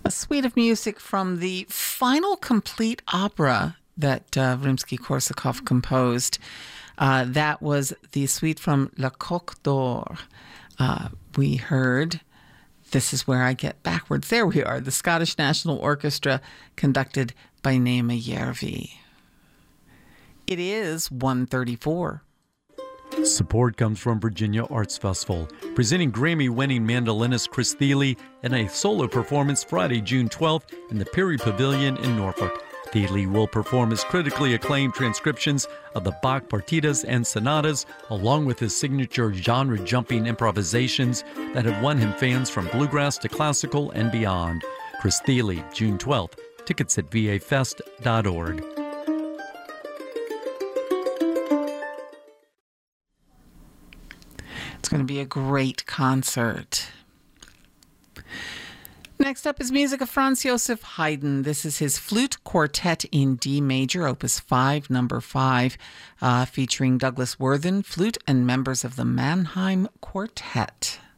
A suite of music from the final complete opera that Rimsky-Korsakov composed. That was the suite from La Coque d'Or. We heard This Is Where I Get Backwards. There we are, the Scottish National Orchestra, conducted by Naima Järvi. It is 1:34. Support comes from Virginia Arts Festival, presenting Grammy-winning mandolinist Chris Thile in a solo performance Friday, June 12th in the Perry Pavilion in Norfolk. Thile will perform his critically acclaimed transcriptions of the Bach partitas and sonatas, along with his signature genre-jumping improvisations that have won him fans from bluegrass to classical and beyond. Chris Thile, June 12th. Tickets at vafest.org. It's going to be a great concert. Next up is music of Franz Joseph Haydn. This is his Flute Quartet in D major, Opus 5, number 5, featuring Douglas Worthen, flute, and members of the Mannheim Quartet.